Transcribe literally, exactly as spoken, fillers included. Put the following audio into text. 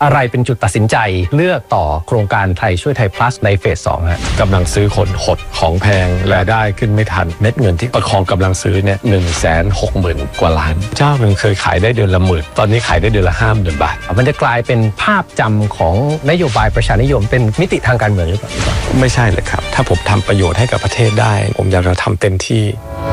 อะไรเป็นจุดตัดสินใจเลือกต่อโครงการไทยช่วยไทย plus ในเฟสสองฮะกำลังซื้อคนหดของแพงรายได้ขึ้นไม่ทันเม็ดเงินที่ประคองกำลังซื้อเนี่ยหนึ่งแสนหกหมื่นกว่าล้านเจ้าหนึ่งเคยขายได้เดือนละหมื่นตอนนี้ขายได้เดือนละห้าหมื่นบาทมันจะกลายเป็นภาพจำของนโยบายประชานิยมเป็นมิติทางการเมืองหรือเปล่าไม่ใช่เลยครับถ้าผมทำประโยชน์ให้กับประเทศได้ผมอยากจะทำเต็มที่